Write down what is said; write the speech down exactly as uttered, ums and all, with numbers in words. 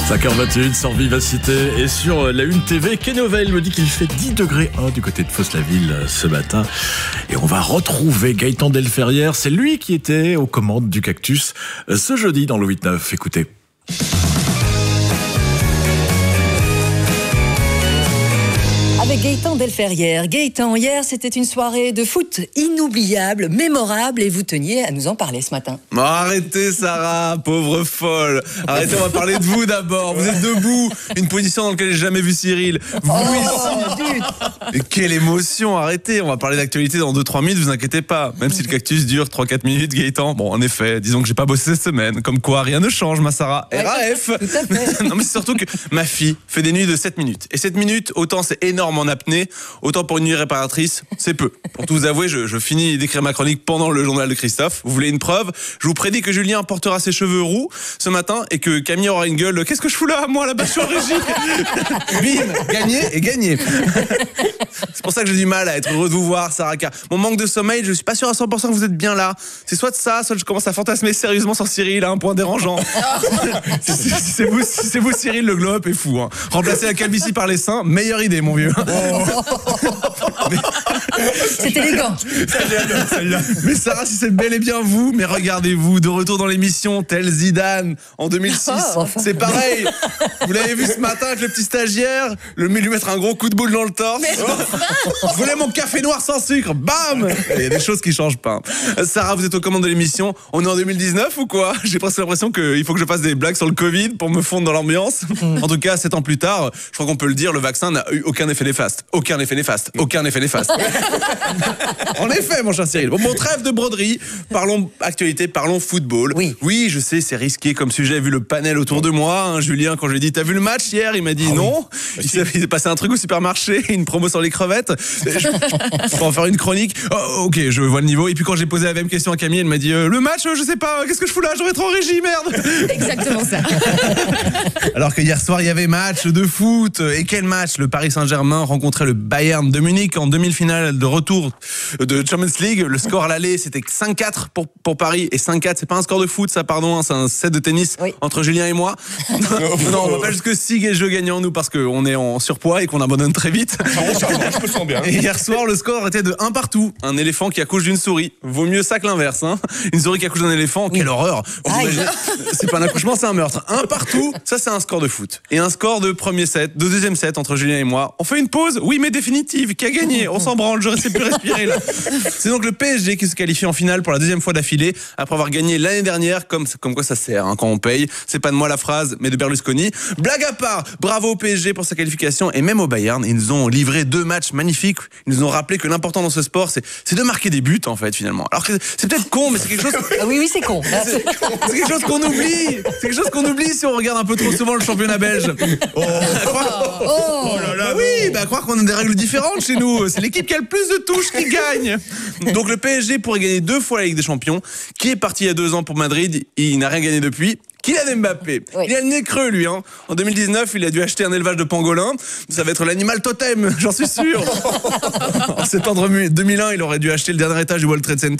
cinq heures vingt et une sur Vivacité et sur la Une T V. Kenovel me dit qu'il fait dix degrés un du côté de Fosse-la-Ville ce matin. Et on va retrouver Gaëtan Delferrière. C'est lui qui était aux commandes du Cactus ce jeudi dans le huit neuf. Écoutez. Avec Gaëtan Delferrière. Gaëtan, hier, c'était une soirée de foot inoubliable, mémorable, et vous teniez à nous en parler ce matin. Oh, arrêtez, Sarah, pauvre folle. Arrêtez, on va parler de vous d'abord. Vous êtes debout, une position dans laquelle j'ai jamais vu Cyril. Vous Oh, ici. Et quelle émotion, arrêtez. On va parler d'actualité dans deux trois minutes, vous inquiétez pas. Même si le Cactus dure trois quatre minutes, Gaëtan. Bon, en effet, disons que j'ai pas bossé cette semaine. Comme quoi, rien ne change, ma Sarah. Ouais, R A F. tout à fait. Non, mais c'est surtout que ma fille fait des nuits de sept minutes. Et sept minutes, autant c'est énorme en apnée, autant pour une nuit réparatrice, c'est peu. Pour tout vous avouer, je, je finis d'écrire ma chronique pendant le journal de Christophe. Vous voulez une preuve? Je vous prédis que Julien portera ses cheveux roux ce matin et que Camille aura une gueule. Qu'est-ce que je fous là, moi, là-bas, je suis en régie. Bim, gagné et gagné. C'est pour ça que j'ai du mal à être heureux de vous voir, Sarah. Car mon manque de sommeil, je suis pas sûr à cent pour cent que vous êtes bien là. C'est soit de ça, soit je commence à fantasmer sérieusement sur Cyril à un point dérangeant. Si c'est si c'est vous, si c'est vous, Cyril, le glow-up est fou. Hein. Remplacer la calvitie par les seins, meilleure idée, mon vieux. Mais... C'est élégant. Mais Sarah, si c'est bel et bien vous, mais regardez-vous, de retour dans l'émission, tel Zidane en deux mille six. Oh, enfin. C'est pareil. Vous l'avez vu ce matin avec le petit stagiaire, le lui mettre un gros coup de boule dans le torse. Oh. Je voulais mon café noir sans sucre. Bam. Il y a des choses qui changent pas. Sarah, vous êtes aux commandes de l'émission. On est en deux mille dix-neuf ou quoi? J'ai presque l'impression qu'il faut que je fasse des blagues sur le Covid pour me fondre dans l'ambiance. En tout cas, sept ans plus tard, je crois qu'on peut le dire, le vaccin n'a eu aucun effet néfaste. Aucun effet néfaste. Aucun effet néfaste. En effet, mon cher Cyril. Bon, bon, trêve de broderie. Parlons actualité, parlons football. Oui. Oui, je sais, c'est risqué comme sujet, vu le panel autour de moi. Hein, Julien, quand je lui ai dit, t'as vu le match hier? Il m'a dit Ah non. Oui. Il s'est, il s'est passé un truc au supermarché, une promo sur les crevettes. Je, je peux en faire une chronique. Oh, ok, je vois le niveau. Et puis quand j'ai posé la même question à Camille, elle m'a dit, euh, le match, je sais pas, qu'est-ce que je fous là? J'aurais trop en régie, merde. Exactement ça. Alors que hier soir, il y avait match de foot. Et quel match? Le Paris Saint-Germain rencontrait le Bayern de Munich en demi-finale de retour de Champions League. Le score à l'aller, c'était cinq quatre pour, pour Paris. Et cinq quatre, c'est pas un score de foot, ça, pardon, hein, c'est un set de tennis Oui. entre Julien et moi. Non, on va pas jusque six jeux gagnants, nous, parce qu'on est en surpoids et qu'on abandonne très vite. Je me sens bien. Et hier soir, le score était de un partout. Un éléphant qui accouche d'une souris. Vaut mieux ça que l'inverse, hein. Une souris qui accouche d'un éléphant, quelle horreur. Vous Aïe. imaginez, c'est pas un accouchement, c'est un meurtre. Un partout, ça c'est un score de foot. Et un score de premier set, de deuxième set entre Julien et moi. On fait une pause, oui mais définitive. Qui a gagné? On s'en branle, je ne sais plus respirer là. C'est donc le P S G qui se qualifie en finale pour la deuxième fois d'affilée après avoir gagné l'année dernière. Comme, comme quoi ça sert, hein, quand on paye. C'est pas de moi la phrase, mais de Berlusconi. Blague à part, bravo au P S G pour sa qualification et même au Bayern. Ils nous ont livré deux matchs magnifiques. Ils nous ont rappelé que l'important dans ce sport, c'est, c'est de marquer des buts en fait finalement. Alors que c'est peut-être con, mais c'est quelque chose. Ah oui, oui, c'est con. C'est, c'est quelque chose qu'on oublie. C'est quelque chose qu'on oublie si on regarde un peu trop souvent le championnat belge. Oh, croire, Oh, oh là là, oui, bah croire qu'on a des règles différentes chez nous. C'est l'équipe qui a le plus de touches qui gagne. Donc le P S G pourrait gagner deux fois la Ligue des Champions. Qui est parti il y a deux ans pour Madrid, il n'a rien gagné depuis. Kylian Mbappé, Oui. il a le nez creux lui. Hein. En deux mille dix-neuf, il a dû acheter un élevage de pangolins. Ça va être l'animal totem, j'en suis sûr. En septembre deux mille un, il aurait dû acheter le dernier étage du World Trade Center.